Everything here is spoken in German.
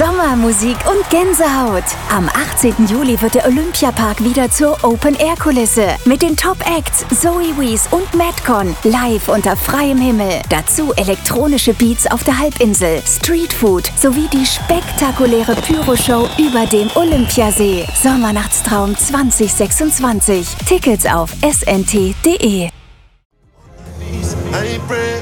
Sommermusik und Gänsehaut. Am 18. Juli wird der Olympiapark wieder zur Open-Air-Kulisse. Mit den Top-Acts Zoe Wees und Madcon live unter freiem Himmel. Dazu elektronische Beats auf der Halbinsel, Streetfood sowie die spektakuläre Pyro-Show über dem Olympiasee. Sommernachtstraum 2026. Tickets auf snt.de.